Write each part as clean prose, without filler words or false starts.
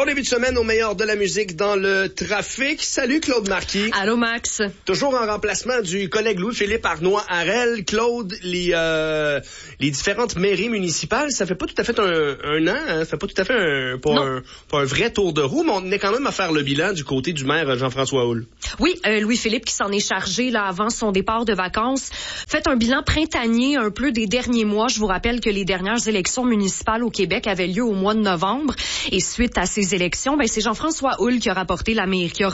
début de semaine au meilleur de la musique dans le trafic. Salut Claude Marquis. Allô Max. Toujours en remplacement du collègue Louis-Philippe Arnois-Harel. Claude, les différentes mairies municipales, ça fait pas tout à fait un an, hein? Ça fait pas tout à fait pas un vrai tour de roue, mais on est quand même à faire le bilan du côté du maire Jean-François Houle. Oui, Louis-Philippe qui s'en est chargé là avant son départ de vacances. Faites un bilan printanier un peu des derniers mois. Je vous rappelle que les dernières élections municipales au Québec avaient lieu au mois de novembre. Et suite à ces élections, c'est Jean-François Houle qui a remporté la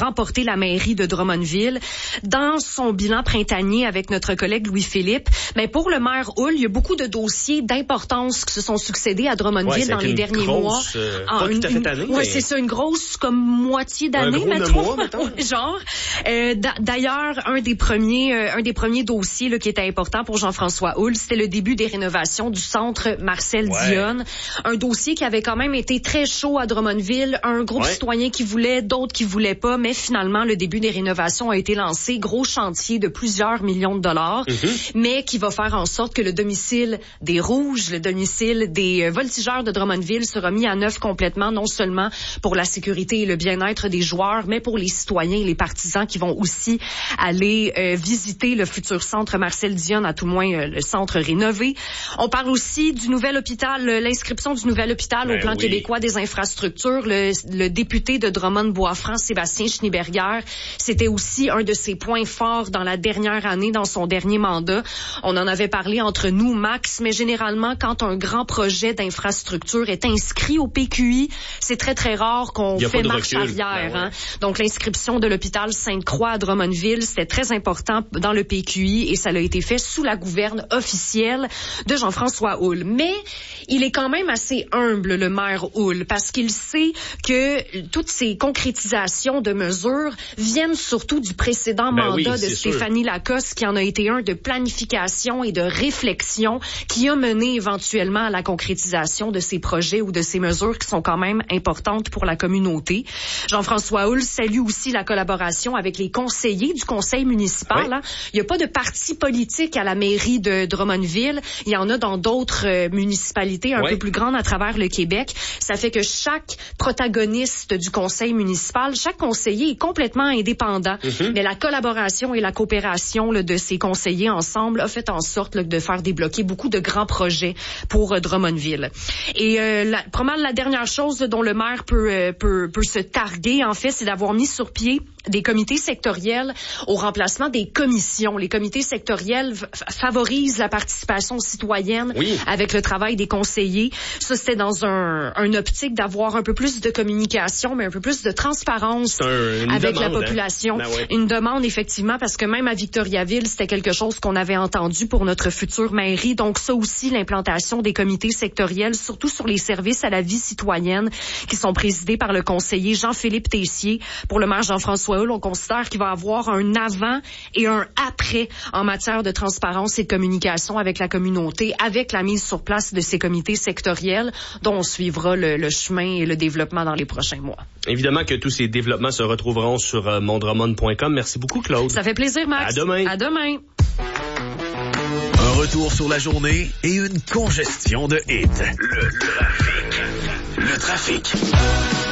mairie de Drummondville. Dans son bilan printanier avec notre collègue Louis-Philippe, pour le maire Houle, il y a beaucoup de dossiers d'importance qui se sont succédés à Drummondville dans les derniers mois. Pas tout à fait année. Oui, c'est ça, une grosse comme moitié d'année, mettons. Genre. D'ailleurs, un des premiers dossiers là, qui était important pour Jean-François Houle, c'était le début des rénovations du centre Marcel Dionne. Un dossier qui avait quand même été très chaud à Drummondville, un groupe citoyen qui voulait, d'autres qui voulaient pas, mais finalement, le début des rénovations a été lancé. Gros chantier de plusieurs millions de dollars, mais qui va faire en sorte que le domicile des Rouges, le domicile des voltigeurs de Drummondville sera mis à neuf complètement, non seulement pour la sécurité et le bien-être des joueurs, mais pour les citoyens et les partisans qui vont aussi aller visiter le futur centre Marcel Dionne, à tout le moins le centre rénové. On parle aussi du nouvel hôpital, l'inscription du nouvel hôpital au plan québécois des infrastructures. Le député de Drummond-Bois-Franc, Sébastien Schneeberger, c'était aussi un de ses points forts dans la dernière année, dans son dernier mandat. On en avait parlé entre nous, Max, mais généralement, quand un grand projet d'infrastructure est inscrit au PQI, c'est très, très rare qu'on fait marche arrière. Donc, l'inscription de l'hôpital Sainte-Croix à Drummondville, c'était très important dans le PQI et ça a été fait sous la gouverne officielle de Jean-François Houle. Mais il est quand même assez humble, le maire Houle, parce qu'il sait que toutes ces concrétisations de mesures viennent surtout du précédent mandat de Stéphanie Lacoste, qui en a été un de planification et de réflexion, qui a mené éventuellement à la concrétisation de ces projets ou de ces mesures qui sont quand même importantes pour la communauté. Jean-François Houle salue aussi la collaboration avec les conseillers du conseil municipal. Il n'y a pas de parti politique à la mairie de Drummondville. Il y en a dans d'autres municipalités un peu plus grandes à travers le Québec. Ça fait que chaque protagoniste du conseil municipal, chaque conseiller est complètement indépendant. Mais la collaboration et la coopération de ces conseillers ensemble a fait en sorte de faire débloquer beaucoup de grands projets pour Drummondville. Et probablement la dernière chose dont le maire peut se targuer, en fait, c'est d'avoir mis sur pied des comités sectoriels au remplacement des commissions. Les comités sectoriels favorisent la participation citoyenne avec le travail des conseillers. Ça, c'était dans un optique d'avoir un peu plus de communication, mais un peu plus de transparence avec la population. Une demande, effectivement, parce que même à Victoriaville, c'était quelque chose qu'on avait entendu pour notre future mairie. Donc ça aussi, l'implantation des comités sectoriels, surtout sur les services à la vie citoyenne, qui sont présidés par le conseiller Jean-Philippe Tessier. Pour le maire Jean-François Houle, on considère qu'il va avoir un avant et un après en matière de transparence et de communication avec la communauté, avec la mise sur place de ces comités sectoriels dont on suivra le chemin et le développement dans les prochains mois. Évidemment que tous ces développements se retrouveront sur mondromond.com. Merci beaucoup, Claude. Ça fait plaisir, Max. À demain. À demain. Un retour sur la journée et une congestion de hits. Le trafic.